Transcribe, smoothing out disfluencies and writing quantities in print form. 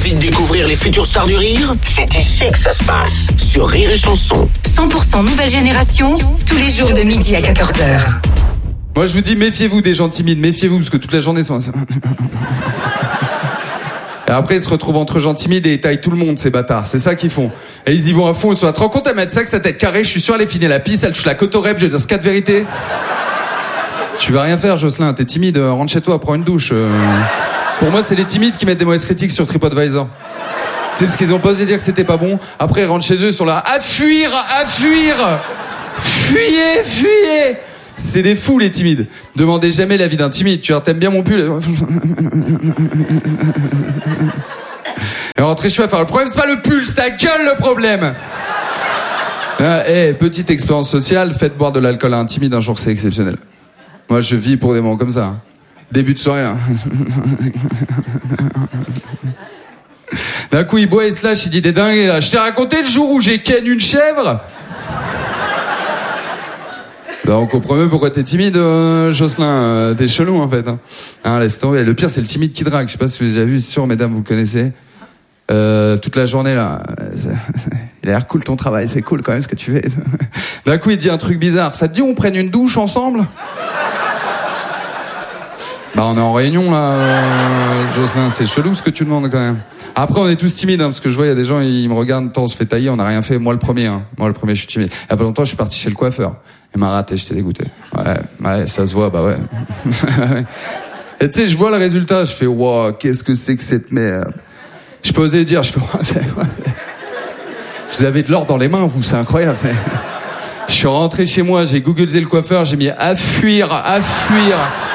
Envie de découvrir les futures stars du rire? C'est ici que ça se passe, sur Rire et Chanson. 100% nouvelle génération, tous les jours de midi à 14h. Moi je vous dis, méfiez-vous des gens timides, méfiez-vous, parce que toute la journée sont... Et après ils se retrouvent entre gens timides et ils taillent tout le monde, ces bâtards, c'est ça qu'ils font. Et ils y vont à fond, ils sont là, te rends compte, elle met ça que sa tête carrée, je suis sûr elle est finie la pisse, elle touche la côte au rep, je vais dire ce cas de vérité. Tu vas rien faire Jocelyn, t'es timide, rentre chez toi, prends une douche. Pour moi c'est les timides qui mettent des mauvaises critiques sur TripAdvisor. C'est parce qu'ils ont pas osé dire que c'était pas bon. Après ils rentrent chez eux, ils sont là, à fuir, fuyez, fuyez. C'est des fous les timides. Demandez jamais l'avis d'un timide. Tu vois, t'aimes bien mon pull? Et rentrer chez toi, le problème c'est pas le pull, c'est ta gueule le problème. Petite expérience sociale, faites boire de l'alcool à un timide un jour, c'est exceptionnel. Moi je vis pour des moments comme ça. Début de soirée là. D'un coup il boit et se lâche, il dit des dingues là. Je t'ai raconté le jour où j'ai ken une chèvre. Bah on comprend mieux pourquoi t'es timide, Jocelyn. T'es chelou en fait. Hein, laisse tomber. Le pire c'est le timide qui drague. Je sais pas si vous avez déjà vu, c'est sûr mesdames vous le connaissez. Toute la journée là. Il a l'air cool ton travail, c'est cool quand même ce que tu fais. D'un coup il dit un truc bizarre. Ça te dit on prenne une douche ensemble? Bah on est en réunion là, Jocelyn, c'est chelou ce que tu demandes quand même. Après on est tous timides parce que je vois il y a des gens ils me regardent, on se fait tailler, on n'a rien fait, moi le premier je suis timide. Il y a pas longtemps je suis parti chez le coiffeur, il m'a raté, j'étais dégoûté. Ouais, ça se voit, bah ouais. Et tu sais je vois le résultat, je fais wow, qu'est-ce que c'est que cette merde. Je peux oser dire, je fais vous avez de l'or dans les mains vous, c'est incroyable. Je suis rentré chez moi, j'ai googlé le coiffeur, j'ai mis à fuir.